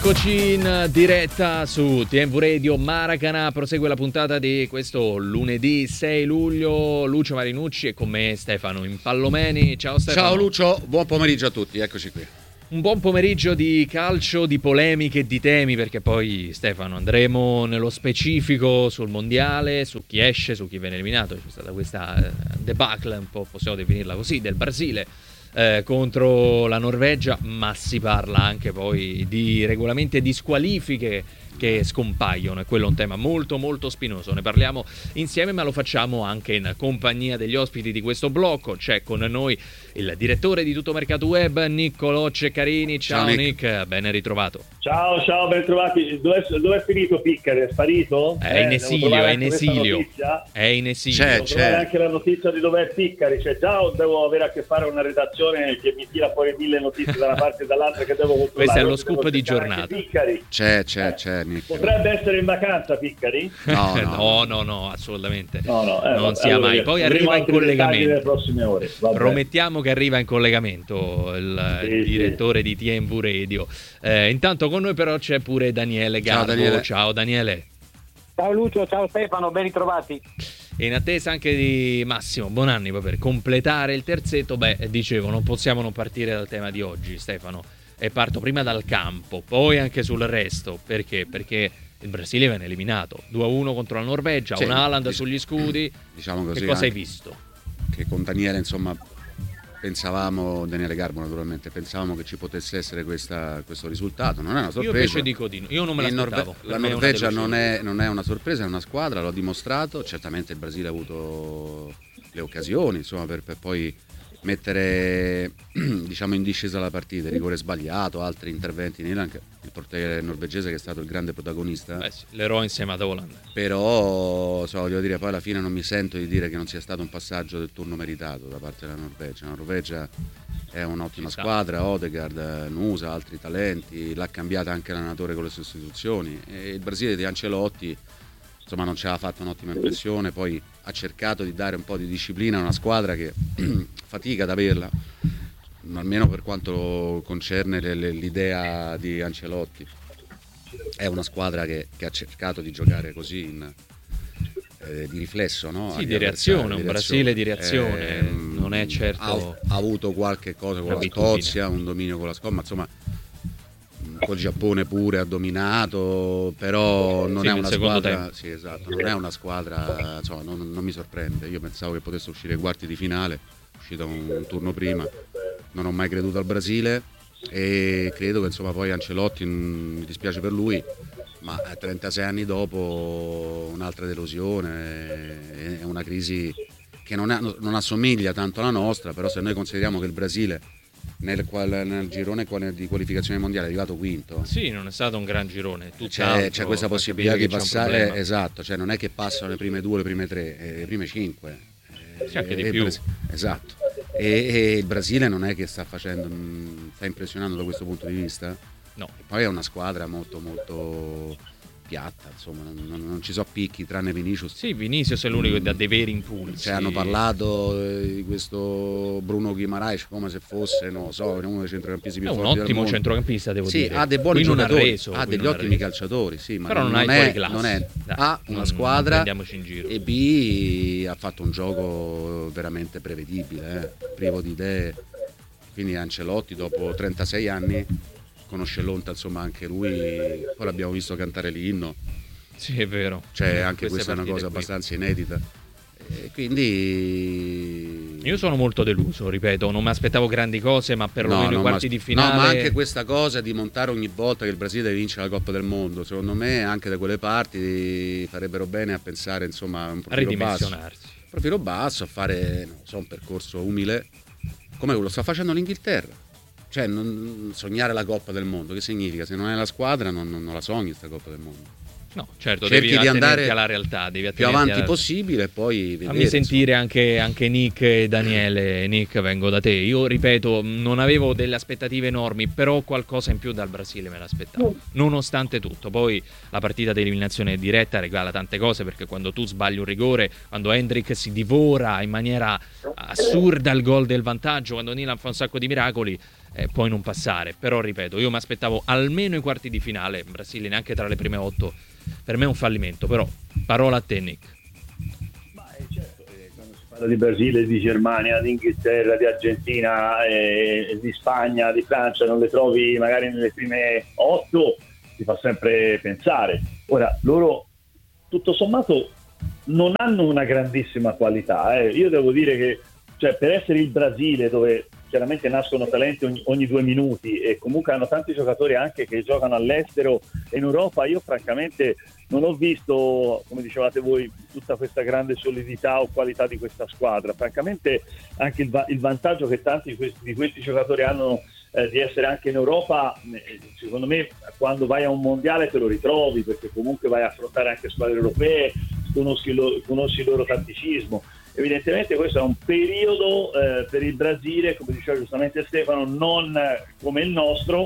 Eccoci in diretta su TMV Radio Maracanã, prosegue la puntata di questo lunedì 6 luglio. Lucio Marinucci e con me Stefano Impallomeni. Ciao Stefano. Ciao Lucio, buon pomeriggio a tutti, eccoci qui. Un buon pomeriggio di calcio, di polemiche e di temi, perché poi Stefano andremo nello specifico sul mondiale, su chi esce, su chi viene eliminato. C'è stata questa debacle, un po' possiamo definirla così, del Brasile contro la Norvegia, ma si parla anche poi di regolamenti e di squalifiche che scompaiono, e quello è un tema molto molto spinoso. Ne parliamo insieme, ma lo facciamo anche in compagnia degli ospiti di questo blocco. C'è con noi il direttore di Tutto Mercato Web, Niccolò Ceccarini. Ciao Nick, ben ritrovato. Ciao, ben trovati. Dove è finito Piccari? È sparito? È in esilio, è in esilio. È in esilio. Devo trovare anche la notizia di dove è Piccari. C'è già, o devo avere a che fare una redazione che mi tira fuori 1000 notizie da una parte e dall'altra che devo controllare? Questo è lo scoop di giornata. C'è. Potrebbe essere in vacanza Piccari? No, assolutamente. Non sia allora, mai. Poi arriva in collegamento. Nelle prossime ore. Promettiamo che arriva in collegamento il direttore di TMV Radio. Intanto con noi però c'è pure Daniele Garbo. Ciao Daniele. Ciao Lucio, ciao Stefano, ben ritrovati. E in attesa anche di Massimo Bonanni per completare il terzetto, dicevo, non possiamo non partire dal tema di oggi, Stefano. E parto prima dal campo, poi anche sul resto. Perché? Perché il Brasile viene eliminato 2-1 contro la Norvegia, un Haaland sugli scudi. Diciamo così, che cosa hai visto? Che con Daniele, insomma, Daniele Garbo naturalmente, pensavamo che ci potesse essere questo risultato. Non è una sorpresa. Io invece dico di no, io non me l'aspettavo. La Norvegia non è una sorpresa, è una squadra, l'ho dimostrato. Certamente il Brasile ha avuto le occasioni, insomma, per poi mettere diciamo in discesa la partita, rigore sbagliato, altri interventi anche il portiere norvegese che è stato il grande protagonista, sì, l'eroe insieme ad Haaland. Però voglio dire, poi alla fine non mi sento di dire che non sia stato un passaggio del turno meritato da parte della Norvegia. La Norvegia è un'ottima squadra, Odegaard, Nusa, altri talenti, l'ha cambiata anche l'allenatore con le sostituzioni, e il Brasile di Ancelotti insomma non ci aveva fatto un'ottima impressione. Poi ha cercato di dare un po' di disciplina a una squadra che fatica ad averla, almeno per quanto concerne l'idea di Ancelotti. È una squadra che ha cercato di giocare così di riflesso, no? Sì, di reazione, un Brasile di reazione, non è certo. Ha avuto qualche cosa con la Scozia, un dominio con la Scozia, ma insomma col Giappone pure ha dominato, però non è una squadra. Sì, esatto, non è una squadra, insomma, non mi sorprende. Io pensavo che potesse uscire ai quarti di finale, è uscito un turno prima. Non ho mai creduto al Brasile e credo che insomma poi Ancelotti, mi dispiace per lui, ma 36 anni dopo un'altra delusione, è una crisi che non assomiglia tanto alla nostra, però se noi consideriamo che il Brasile nel girone di qualificazione mondiale è arrivato quinto. Sì, non è stato un gran girone. C'è questa possibilità di passare, esatto, cioè non è che passano le prime 2, le prime 3, le prime 5. C'è anche di più. Esatto. E il Brasile non è che sta impressionando da questo punto di vista. No. E poi è una squadra molto molto piatta, insomma, non ci sono picchi tranne Vinicius. Sì, Vinicius è l'unico che dà dei veri impulsi. Cioè, hanno parlato di questo Bruno Guimaraes come se fosse, non so, uno dei centrocampisti più forti del mondo. È un ottimo centrocampista, devo dire. Sì, ha dei buoni giocatori, ha degli ottimi calciatori, sì, ma però non è A, una squadra, in giro. E B, ha fatto un gioco veramente prevedibile, privo di idee. Quindi Ancelotti dopo 36 anni conosce l'onta, insomma, anche lui. Poi l'abbiamo visto cantare l'inno. Sì, è vero. Cioè, anche questa è una cosa abbastanza inedita. E quindi io sono molto deluso, ripeto, non mi aspettavo grandi cose, ma perlomeno i quarti di finale. No, ma anche questa cosa di montare ogni volta che il Brasile vince la Coppa del Mondo, secondo me anche da quelle parti farebbero bene a pensare, insomma, un profilo basso, a fare, non so, un percorso umile come lo sta facendo l'Inghilterra. Cioè, sognare la Coppa del Mondo, che significa? Se non è la squadra non la sogni sta Coppa del Mondo. No, certo, cerchi devi di andare alla realtà, devi più avanti possibile e poi vedere. Fammi sentire anche Nick e Daniele. Nick, vengo da te. Io ripeto, non avevo delle aspettative enormi, però qualcosa in più dal Brasile me l'aspettavo, nonostante tutto. Poi la partita di eliminazione diretta regala tante cose, perché quando tu sbagli un rigore, quando Hendrik si divora in maniera assurda il gol del vantaggio, quando Milan fa un sacco di miracoli, puoi non passare. Però ripeto, io mi aspettavo almeno i quarti di finale, Brasile neanche tra le prime 8, per me è un fallimento. Però parola a te, Nick. Certo, quando si parla di Brasile, di Germania, di Inghilterra, di Argentina, di Spagna, di Francia, non le trovi magari nelle prime 8, ti fa sempre pensare. Ora, loro tutto sommato non hanno una grandissima qualità. Io devo dire che, cioè, per essere il Brasile, dove chiaramente nascono talenti ogni 2 minuti e comunque hanno tanti giocatori anche che giocano all'estero e in Europa, io francamente non ho visto, come dicevate voi, tutta questa grande solidità o qualità di questa squadra. Francamente anche il vantaggio che tanti di questi giocatori hanno di essere anche in Europa, secondo me quando vai a un mondiale te lo ritrovi, perché comunque vai a affrontare anche squadre europee, conosci il loro tatticismo. Evidentemente questo è un periodo per il Brasile, come diceva giustamente Stefano, non come il nostro,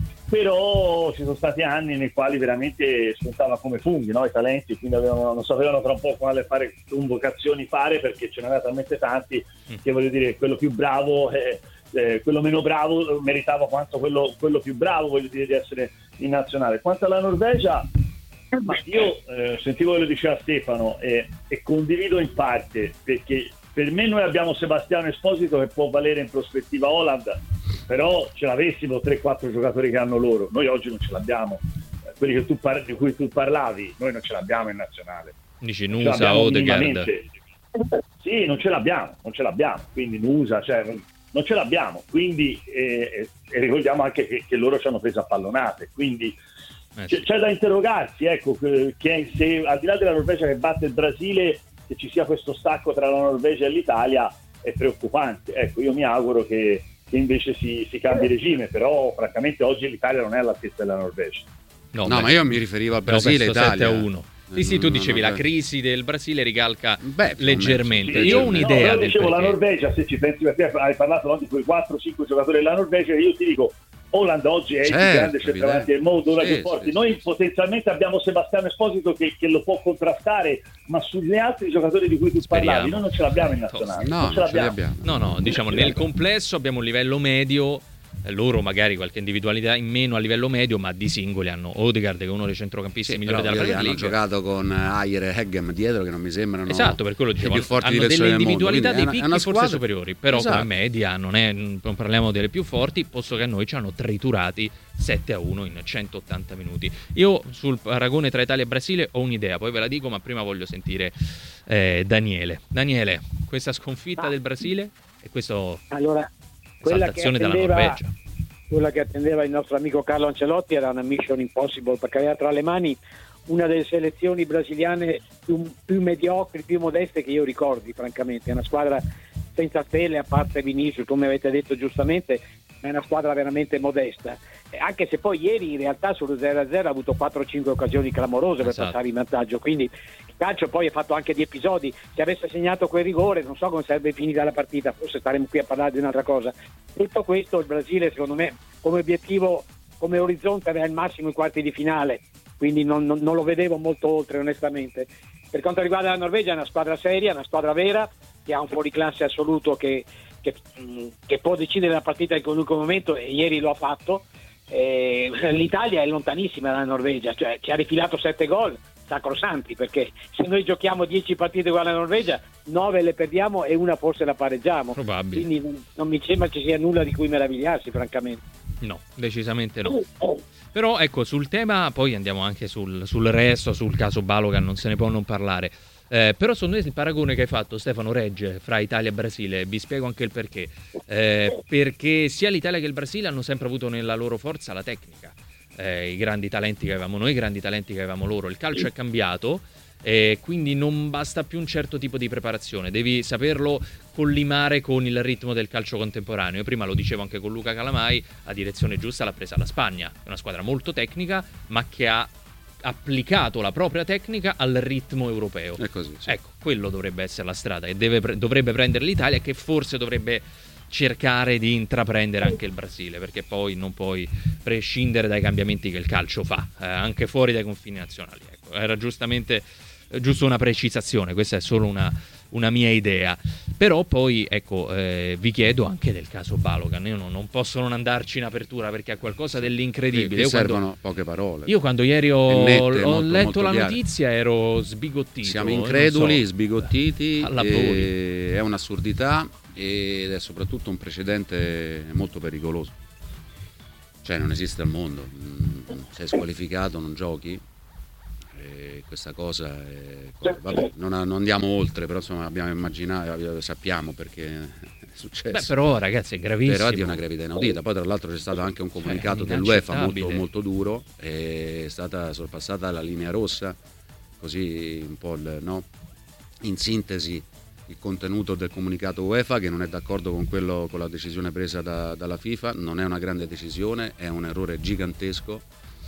però ci sono stati anni nei quali veramente spuntava come funghi, no? I talenti, quindi non sapevano tra un po' quale convocazioni fare, perché ce n'erano talmente tanti che, voglio dire, quello più bravo quello meno bravo meritava quanto quello più bravo, voglio dire, di essere in nazionale. Quanto alla Norvegia, ma io sentivo quello che diceva Stefano e condivido in parte, perché per me noi abbiamo Sebastiano Esposito che può valere in prospettiva Haaland, però ce l'avessimo 3-4 giocatori che hanno loro, noi oggi non ce l'abbiamo. Quelli che di cui tu parlavi, noi non ce l'abbiamo in nazionale. Dici Nusa, Odegaard? Sì, non ce l'abbiamo, quindi Nusa, cioè non ce l'abbiamo, quindi e ricordiamo anche che loro ci hanno preso a pallonate, quindi c'è da interrogarsi, ecco, che se al di là della Norvegia che batte il Brasile, che ci sia questo stacco tra la Norvegia e l'Italia è preoccupante. Ecco, io mi auguro che invece si cambi regime, però francamente oggi l'Italia non è all'altezza della Norvegia. No, ma io mi riferivo al Brasile, Italia 7-1. Sì, tu dicevi la crisi del Brasile ricalca leggermente. Sì, io ho un'idea. No, dicevo la Norvegia, se ci pensi, perché hai parlato di quei 4-5 giocatori della Norvegia, io ti dico Haaland oggi è il più grande centravanti del mondo, uno dei più forti. Noi potenzialmente abbiamo Sebastiano Esposito che lo può contrastare, ma sugli altri giocatori di cui tu parlavi noi non ce l'abbiamo in nazionale. No, ce l'abbiamo. No, diciamo nel complesso abbiamo un livello medio. Loro magari qualche individualità in meno a livello medio, ma di singoli hanno Odegaard che è uno dei centrocampisti migliori della Premier League. Hanno giocato con Ayer e Heggem dietro, che non mi sembrano per quello dicevo, più forti hanno delle individualità dei dei picchi forse superiori, però come media non parliamo delle più forti, posto che a noi ci hanno triturati 7-1 in 180 minuti. Io sul paragone tra Italia e Brasile ho un'idea, poi ve la dico, ma prima voglio sentire Daniele, questa sconfitta del Brasile e questo saltazione dalla Norvegia. Quella che attendeva il nostro amico Carlo Ancelotti era una mission impossible, perché aveva tra le mani una delle selezioni brasiliane più mediocri, più modeste che io ricordi, francamente. È una squadra senza stelle, a parte Vinicius, come avete detto giustamente, è una squadra veramente modesta. Anche se poi ieri in realtà sullo 0-0 ha avuto 4-5 occasioni clamorose per passare in vantaggio, quindi il calcio poi ha fatto anche di episodi. Se avesse segnato quel rigore non so come sarebbe finita la partita, forse staremo qui a parlare di un'altra cosa. Detto questo, il Brasile secondo me come obiettivo, come orizzonte aveva il massimo i quarti di finale, quindi non lo vedevo molto oltre, onestamente. Per quanto riguarda la Norvegia, è una squadra seria, una squadra vera, che ha un fuoriclasse assoluto che può decidere la partita in qualunque momento, e ieri lo ha fatto. L'Italia è lontanissima dalla Norvegia, cioè ci ha rifilato 7 gol sacrosanti, perché se noi giochiamo 10 partite con la Norvegia 9 le perdiamo e una forse la pareggiamo. Probabile. Quindi non mi sembra ci sia nulla di cui meravigliarsi, francamente. No, decisamente no. Però ecco, sul tema poi andiamo anche sul resto, sul caso Balogan non se ne può non parlare. Però secondo me il paragone che hai fatto, Stefano, regge fra Italia e Brasile. Vi spiego anche il perché. Perché sia l'Italia che il Brasile hanno sempre avuto nella loro forza la tecnica, i grandi talenti che avevamo noi, i grandi talenti che avevamo loro. Il calcio è cambiato, quindi non basta più un certo tipo di preparazione, devi saperlo collimare con il ritmo del calcio contemporaneo. Io prima lo dicevo anche con Luca Calamai, la direzione giusta l'ha presa la Spagna, è una squadra molto tecnica ma che ha applicato la propria tecnica al ritmo europeo. È così, sì. Ecco, quello dovrebbe essere la strada e dovrebbe prendere l'Italia, che forse dovrebbe cercare di intraprendere anche il Brasile, perché poi non puoi prescindere dai cambiamenti che il calcio fa, anche fuori dai confini nazionali. Ecco, era giusto una precisazione, questa è solo una mia idea. Però poi ecco, vi chiedo anche del caso Balogan. Io non posso non andarci in apertura perché è qualcosa dell'incredibile. Servono poche parole. Io quando ieri ho letto molto la chiare. notizia ero sbigottito. Siamo increduli, sbigottiti, è è un'assurdità ed è soprattutto un precedente molto pericoloso. Cioè non esiste al mondo, sei squalificato, non giochi. Questa cosa vabbè, non andiamo oltre, però insomma abbiamo immaginato, sappiamo perché è successo. Beh, però ragazzi è gravissimo. Però è di una gravità inaudita. Poi tra l'altro c'è stato anche un comunicato dell'UEFA molto, molto duro, è stata sorpassata la linea rossa, così un po' in sintesi il contenuto del comunicato UEFA, che non è d'accordo con la decisione presa dalla FIFA. Non è una grande decisione, è un errore gigantesco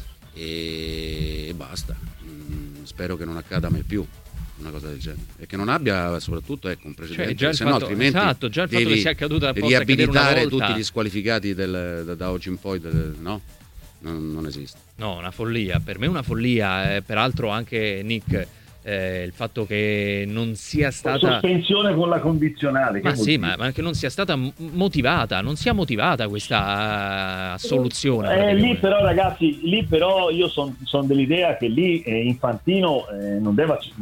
e basta. Spero che non accada mai più una cosa del genere e che non abbia soprattutto un precedente, altrimenti già il fatto che sia accaduta devi riabilitare tutti gli squalificati da oggi in poi, no? Non esiste. No, una follia, per me una follia, peraltro anche Nick, il fatto che non sia stata sospensione con la condizionale, ma sì, ma che non sia stata motivata, non sia motivata questa assoluzione. Lì però ragazzi, io sono dell'idea che lì Infantino non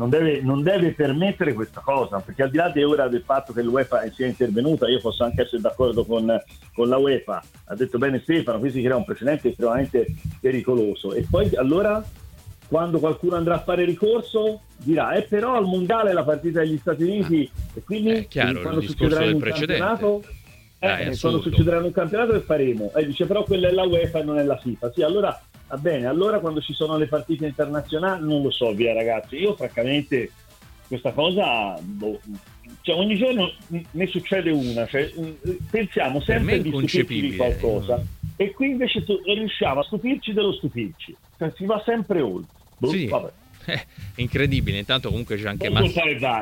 deve permettere questa cosa, perché al di là del fatto che l'UEFA sia intervenuta, io posso anche essere d'accordo con la UEFA. Ha detto bene Stefano, qui si crea un precedente estremamente pericoloso, e poi allora quando qualcuno andrà a fare ricorso dirà però al mondiale la partita degli Stati Uniti, e quindi chiaro, quando succederà in un campionato quando succederà in un campionato che faremo? Dice però quella è la UEFA e non è la FIFA. Sì, allora va bene, allora quando ci sono le partite internazionali non lo so, via ragazzi, io francamente questa cosa cioè ogni giorno ne succede una, cioè, pensiamo sempre di stupirci di qualcosa e qui invece riusciamo a stupirci dello stupirci, cioè, si va sempre oltre. Sì, incredibile. Intanto comunque c'è anche Massimo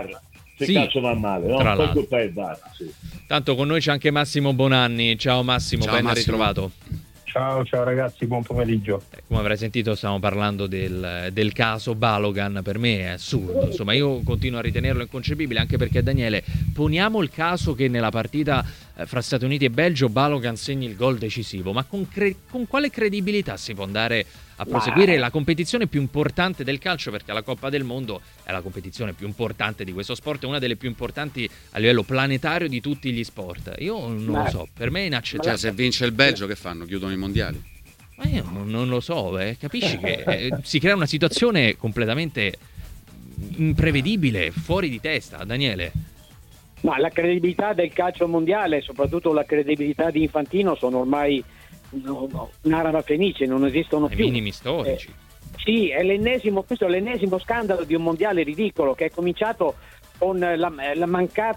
se calcio va male, no? Poi colpa è VAR, sì. Tanto con noi c'è anche Massimo Bonanni. Ciao Massimo, ben ritrovato. Ciao ragazzi, buon pomeriggio. Come avrai sentito stiamo parlando del caso Balogan. Per me è assurdo, insomma io continuo a ritenerlo inconcepibile, anche perché Daniele, poniamo il caso che nella partita fra Stati Uniti e Belgio Balogan segni il gol decisivo, ma con quale credibilità si può andare a proseguire la competizione più importante del calcio, perché la Coppa del Mondo è la competizione più importante di questo sport, è una delle più importanti a livello planetario di tutti gli sport. Io non lo so, per me è inaccettabile. Cioè, se vince il Belgio che fanno? Chiudono i mondiali? Ma io non lo so, capisci che si crea una situazione completamente imprevedibile, fuori di testa, Daniele. Ma la credibilità del calcio mondiale, soprattutto la credibilità di Infantino, sono ormai un'araba fenice, non esistono più. Minimi storici. Sì, questo è l'ennesimo scandalo di un mondiale ridicolo che è cominciato con il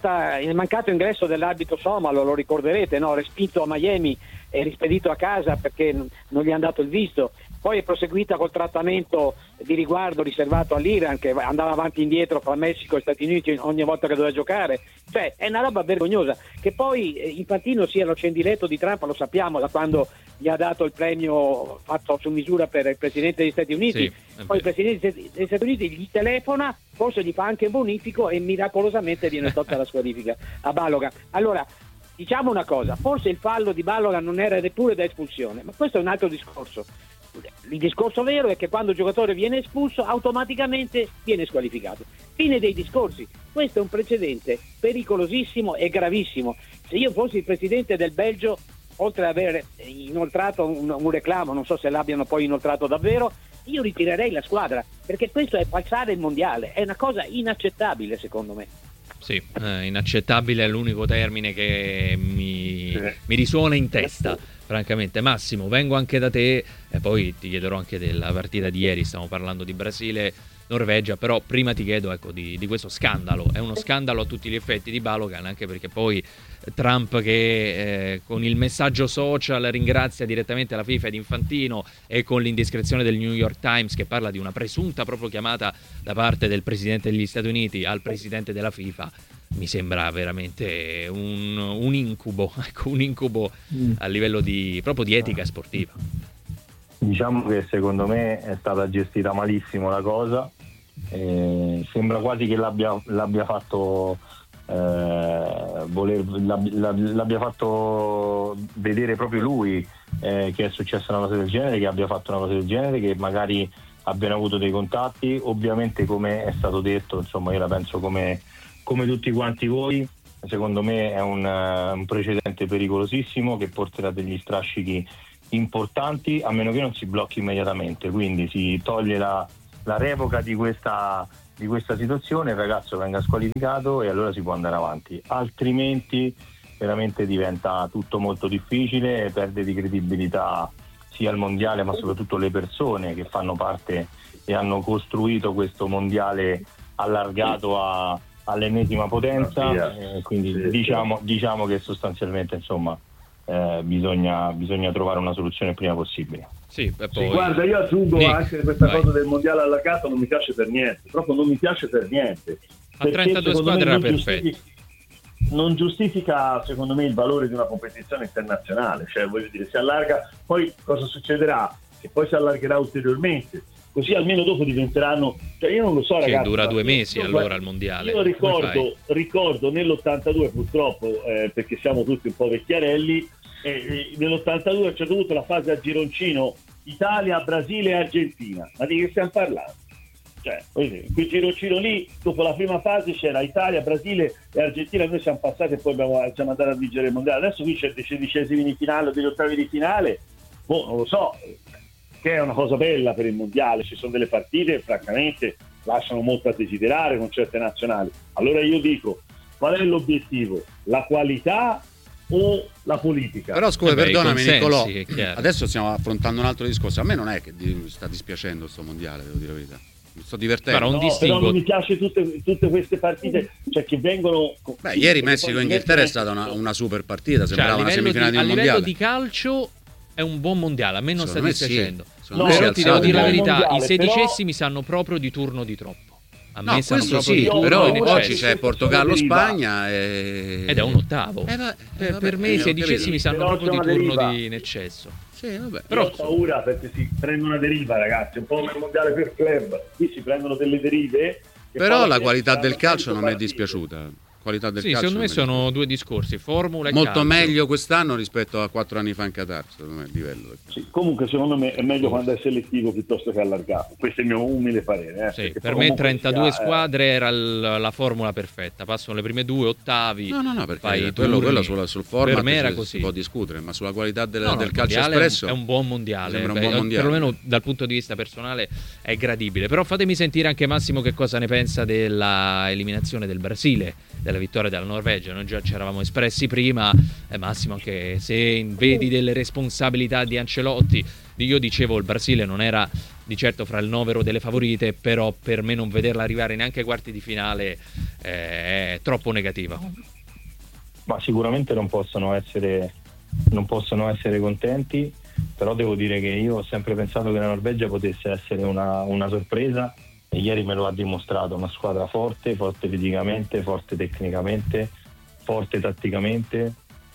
mancato ingresso dell'arbitro somalo, lo ricorderete, no? Respinto a Miami e rispedito a casa perché non gli hanno dato il visto. Poi è proseguita col trattamento di riguardo riservato all'Iran, che andava avanti e indietro fra Messico e Stati Uniti ogni volta che doveva giocare. Cioè è una roba vergognosa. Che poi Infantino sia lo scendiletto di Trump lo sappiamo da quando gli ha dato il premio fatto su misura per il Presidente degli Stati Uniti. Sì, poi il Presidente degli Stati Uniti gli telefona, forse gli fa anche un bonifico e miracolosamente viene tolta la squalifica a Balogan. Allora, diciamo una cosa, forse il fallo di Balogan non era neppure da espulsione, ma questo è un altro discorso. Il discorso vero è che quando il giocatore viene espulso automaticamente viene squalificato. Fine dei discorsi. Questo è un precedente pericolosissimo e gravissimo. Se io fossi il presidente del Belgio, oltre ad aver inoltrato un reclamo, non so se l'abbiano poi inoltrato davvero, io ritirerei la squadra, perché questo è falsare il mondiale, è una cosa inaccettabile secondo me. Sì, inaccettabile è l'unico termine che mi risuona in testa, francamente. Massimo, vengo anche da te e poi ti chiederò anche della partita di ieri, stiamo parlando di Brasile-Norvegia, però prima ti chiedo di questo scandalo. È uno scandalo a tutti gli effetti di Balogan, anche perché poi Trump che con il messaggio social ringrazia direttamente la FIFA ed Infantino, e con l'indiscrezione del New York Times che parla di una presunta proprio chiamata da parte del Presidente degli Stati Uniti al Presidente della FIFA, mi sembra veramente un incubo, ecco, un incubo a livello proprio di etica sportiva. Diciamo che secondo me è stata gestita malissimo la cosa, Sembra quasi che l'abbia fatto l'abbia fatto vedere proprio lui che è successa una cosa del genere, che abbia fatto una cosa del genere, che magari abbiano avuto dei contatti. Ovviamente, come è stato detto, insomma, io la penso come tutti quanti voi. Secondo me è un precedente pericolosissimo che porterà degli strascichi importanti, a meno che non si blocchi immediatamente, quindi si toglie la revoca di questa situazione, il ragazzo venga squalificato e allora si può andare avanti, altrimenti veramente diventa tutto molto difficile, perde di credibilità sia il mondiale, ma soprattutto le persone che fanno parte e hanno costruito questo mondiale allargato all'ennesima potenza, quindi diciamo che sostanzialmente, insomma, bisogna trovare una soluzione il prima possibile. Sì, poi... sì, guarda, io aggiungo anche questa cosa del mondiale allargato, non mi piace per niente, proprio non mi piace per niente. A 32 squadre era perfetto. Non giustifica, secondo me, il valore di una competizione internazionale, cioè voglio dire, si allarga, poi cosa succederà? Che poi si allargherà ulteriormente, così almeno dopo diventeranno, cioè io non lo so, ragazzi, dura 2 mesi allora il mondiale. Io ricordo nell'82 purtroppo, perché siamo tutti un po' vecchiarelli, nell'82 a un certo punto la fase a gironcino Italia, Brasile e Argentina, ma di che stiamo parlando? Cioè, quel gironcino lì, dopo la prima fase c'era Italia, Brasile e Argentina, noi siamo passati e poi siamo andati a vincere il mondiale. Adesso qui c'è dei 16esimi di finale o degli ottavi di finale, non lo so, che è una cosa bella per il mondiale, ci sono delle partite che francamente lasciano molto a desiderare con certe nazionali. Allora io dico, qual è l'obiettivo? La qualità o la politica? Però scusa, perdonami Nicolò, adesso stiamo affrontando un altro discorso. A me non è che sta dispiacendo sto mondiale, devo dire la verità. Mi sto divertendo. Però non mi piace tutte queste partite, cioè che vengono... Beh, ieri Messico-Inghilterra è stata una super partita, sembrava una semifinale di un mondiale. A livello di calcio è un buon mondiale, a me non sta dispiacendo. Sì. Però ti devo dire la verità, i sedicesimi sanno proprio di turno di troppo. A me questo sì, però oggi c'è Portogallo-Spagna ed è un ottavo. Per me i sedicesimi sanno proprio di turno in eccesso. Sì, vabbè. Però ho paura perché si prende una deriva, ragazzi, un po' come il mondiale per club. Qui si prendono delle derive. Però la qualità del calcio non mi è dispiaciuta. Qualità del calcio secondo me sono due discorsi, formula e molto calcio. Meglio quest'anno rispetto a 4 anni fa in Qatar, secondo me il livello. Sì, comunque secondo me è meglio quando è selettivo piuttosto che allargato, questo è il mio umile parere. Sì, per me 32 squadre era la formula perfetta, passano le prime 2 ottavi. No, perché quello sul format per me era così. Si può discutere, ma sulla qualità del calcio espresso è un buon mondiale, un buon mondiale. Perlomeno dal punto di vista personale è gradibile. Però fatemi sentire anche Massimo che cosa ne pensa della eliminazione del Brasile, della vittoria della Norvegia. Noi già ci eravamo espressi prima, Massimo, anche se vedi delle responsabilità di Ancelotti, io dicevo il Brasile non era di certo fra il novero delle favorite, però per me non vederla arrivare neanche ai quarti di finale è troppo negativa. Ma sicuramente non possono essere contenti, però devo dire che io ho sempre pensato che la Norvegia potesse essere una sorpresa, e ieri me lo ha dimostrato. Una squadra forte fisicamente, forte tecnicamente, forte tatticamente.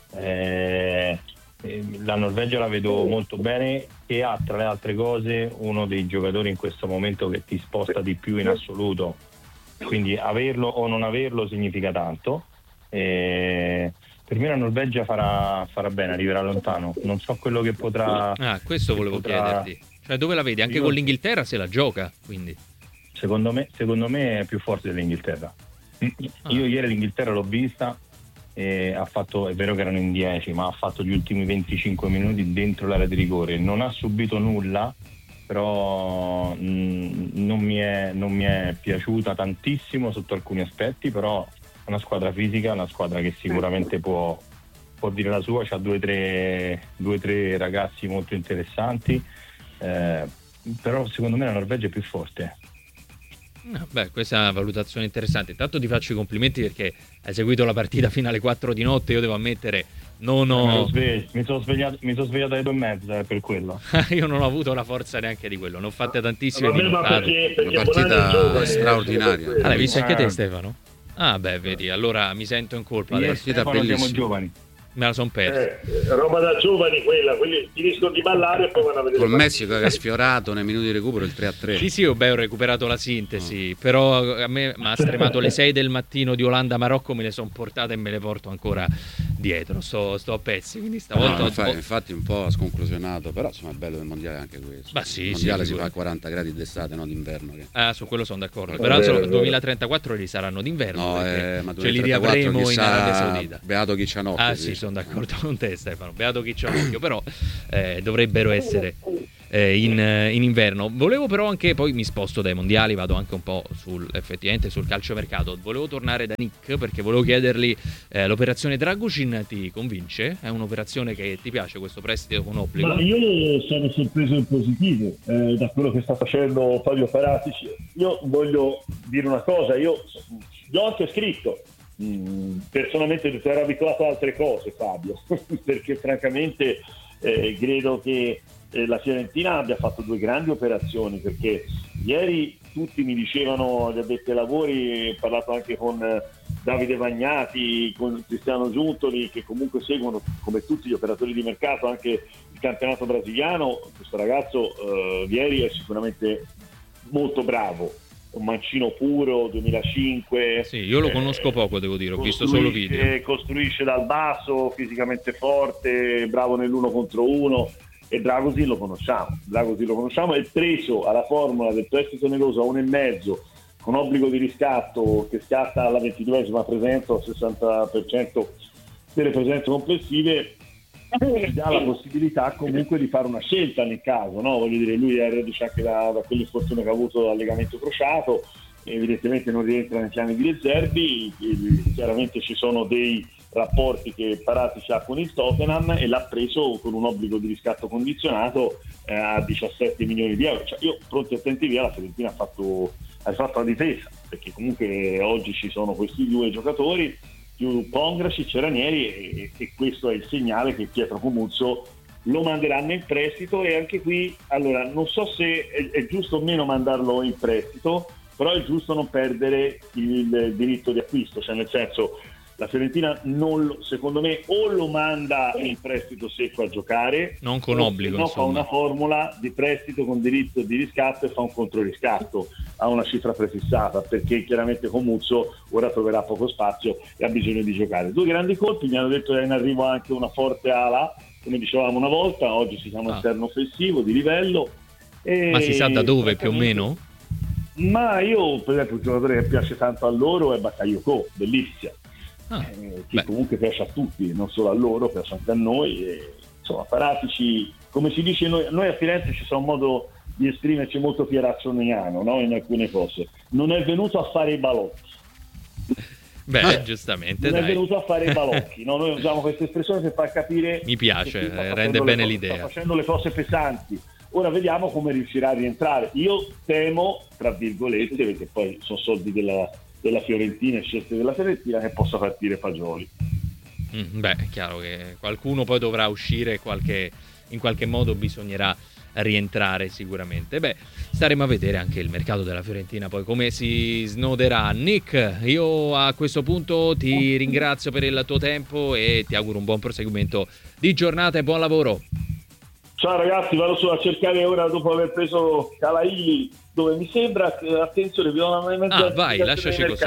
La Norvegia la vedo molto bene e ha, tra le altre cose, uno dei giocatori in questo momento che ti sposta di più in assoluto, quindi averlo o non averlo significa tanto. Per me la Norvegia farà bene, arriverà lontano. Non so quello che potrà... questo volevo chiederti. Cioè, dove la vedi? Anche con l'Inghilterra se la gioca, quindi... Secondo me è più forte dell'Inghilterra. Io ieri l'Inghilterra l'ho vista e ha fatto, è vero che erano in 10, ma ha fatto gli ultimi 25 minuti dentro l'area di rigore. Non ha subito nulla, però non mi è piaciuta tantissimo sotto alcuni aspetti, però è una squadra fisica, una squadra che sicuramente può dire la sua, c'ha due o tre ragazzi molto interessanti, però secondo me la Norvegia è più forte. Questa è una valutazione interessante. Intanto ti faccio i complimenti perché hai seguito la partita fino alle 4 di notte. Io devo ammettere mi sono svegliato alle 2:30 per quello. Io non ho avuto la forza neanche di quello. Ne ho fatte tantissime di notate. Una partita straordinaria. L'hai visto anche te, Stefano? Vedi, allora mi sento in colpa. Io e Stefano siamo giovani. Me la son persa. Roba da giovani quella, quelli finiscono di ballare e poi vanno a vedere. Col Messico che ha sfiorato nei minuti di recupero il 3-3. Sì, ho recuperato la sintesi, però a me mi ha stremato le 6 del mattino di Olanda-Marocco, me le sono portate e me le porto ancora dietro, sto a pezzi, quindi stavolta... infatti un po' sconclusionato, però insomma è bello del mondiale anche questo. Ma sì, il mondiale si fa a 40 gradi d'estate, non d'inverno. Su quello sono d'accordo, peraltro il 2034 li saranno d'inverno, ma ce li riavremo in Arabia Saudita. Beato chi c'ha nocchio. Sì, sono d'accordo con te Stefano, beato chi c'ha nocchio, però dovrebbero essere in inverno. Volevo però anche, poi mi sposto dai mondiali, vado anche un po' effettivamente sul calciomercato. Volevo tornare da Nick perché volevo chiedergli, l'operazione Dragusin ti convince? È un'operazione che ti piace, questo prestito con obbligo? Ma io sono sorpreso in positivo da quello che sta facendo Fabio Paratici. Io voglio dire una cosa, io gli ho anche scritto, personalmente ti ero abituato a altre cose, Fabio, perché francamente credo che la Fiorentina abbia fatto 2 grandi operazioni, perché ieri tutti mi dicevano, gli addetti ai lavori, ho parlato anche con Davide Vagnati, con Cristiano Giuntoli, che comunque seguono, come tutti gli operatori di mercato, anche il campionato brasiliano. Questo ragazzo ieri è sicuramente molto bravo, un mancino puro, 2005. Sì, io lo conosco poco, devo dire, ho visto solo video. Costruisce dal basso, fisicamente forte, bravo nell'1 contro 1. E Dragusin lo conosciamo, è preso alla formula del prestito oneroso a 1,5 con obbligo di riscatto che scatta alla 22esima presenza, al 60% delle presenze complessive, dà la possibilità comunque di fare una scelta nel caso, no? Voglio dire, lui è reduce anche da quell'infortunio che ha avuto dal legamento crociato, evidentemente non rientra nei piani di Rezerbi, chiaramente ci sono dei rapporti che Paratici ha con il Tottenham e l'ha preso con un obbligo di riscatto condizionato a 17 milioni di euro. Cioè, io pronti e attenti via, la Fiorentina ha fatto la difesa, perché comunque oggi ci sono questi 2 giocatori più Pongracic e Ranieri e questo è il segnale che Pietro Comuzzo lo manderanno in prestito. E anche qui, allora, non so se è giusto o meno mandarlo in prestito, però è giusto non perdere il diritto di acquisto, cioè nel senso, la Fiorentina secondo me o lo manda in prestito secco a giocare, non con obbligo, no, fa una formula di prestito con diritto di riscatto e fa un controriscatto a una cifra prefissata, perché chiaramente Comuzzo ora troverà poco spazio e ha bisogno di giocare. 2 grandi colpi, mi hanno detto che è in arrivo anche una forte ala, come dicevamo una volta, oggi si chiama esterno offensivo di livello. Ma si sa da dove più o meno? Ma io, per esempio, un giocatore che piace tanto a loro è Bakayoko dell'Ispia. Che comunque piace a tutti, non solo a loro, piace anche a noi. Insomma, Paratici, come si dice, noi a Firenze ci sia un modo di esprimerci molto pierazzoniano, no? In alcune cose. Non è venuto a fare i balocchi. Giustamente. Non è venuto a fare i balocchi, no? Noi usiamo questa espressione per far capire. Mi piace, rende bene l'idea. Sta facendo le cose pesanti. Ora vediamo come riuscirà a rientrare. Io temo, tra virgolette, perché poi sono soldi della Fiorentina e scelte della Fiorentina, che possa partire Fagioli. È chiaro che qualcuno poi dovrà uscire, in qualche modo bisognerà rientrare sicuramente. Staremo a vedere anche il mercato della Fiorentina poi come si snoderà. Nick, io a questo punto ti ringrazio per il tuo tempo e ti auguro un buon proseguimento di giornata e buon lavoro. Ciao ragazzi, vado solo a cercare ora, dopo aver preso Calaili, dove mi sembra che, attenzione, vi do una mezza vai, lasciaci così.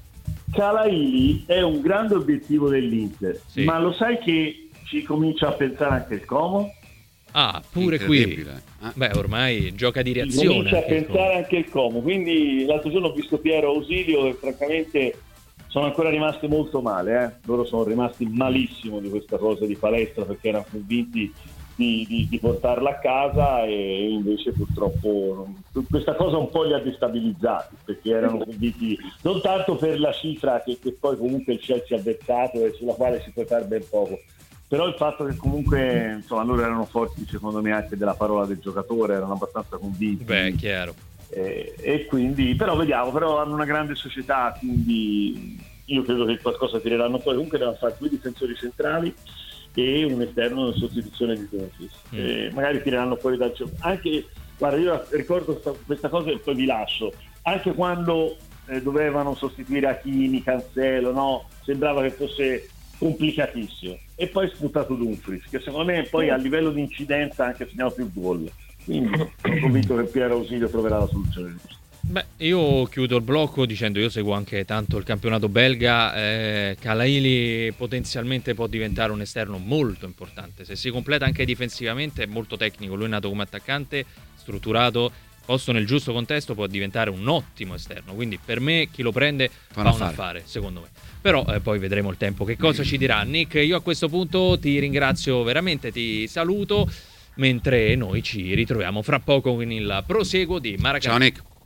Calaili è un grande obiettivo dell'Inter, sì. Ma lo sai che ci comincia a pensare anche il Como? Pure qui. Ormai gioca di reazione. Comincia a pensare anche il Como, quindi l'altro giorno ho visto Piero Ausilio e francamente sono ancora rimasti molto male, loro sono rimasti malissimo di questa cosa di palestra, perché erano convinti di portarla a casa e invece purtroppo questa cosa un po' li ha destabilizzati, perché erano convinti non tanto per la cifra che poi comunque il Chelsea ha versato e sulla quale si può fare ben poco, però il fatto che comunque insomma loro erano forti secondo me anche della parola del giocatore, erano abbastanza convinti. Chiaro. E quindi però vediamo, però hanno una grande società, quindi io credo che qualcosa tireranno fuori. Comunque devono fare 2 difensori centrali e un esterno in sostituzione di Dumfries. Magari tireranno fuori dal gioco. Anche, guarda, io ricordo questa cosa e poi vi lascio. Anche quando dovevano sostituire Hakimi, Cancelo, no? Sembrava che fosse complicatissimo, e poi è spuntato Dumfries, che secondo me poi a livello di incidenza anche segnato più gol, quindi sono convinto che Piero Ausilio troverà la soluzione giusta. Beh, io chiudo il blocco dicendo, io seguo anche tanto il campionato belga, Calaili potenzialmente può diventare un esterno molto importante, se si completa anche difensivamente, è molto tecnico, lui è nato come attaccante, strutturato, posto nel giusto contesto può diventare un ottimo esterno, quindi per me chi lo prende fa un affare, secondo me. Però poi vedremo il tempo che cosa ci dirà. Nick, io a questo punto ti ringrazio veramente, ti saluto, mentre noi ci ritroviamo fra poco con il proseguo di Maracanã. Ciao Nick.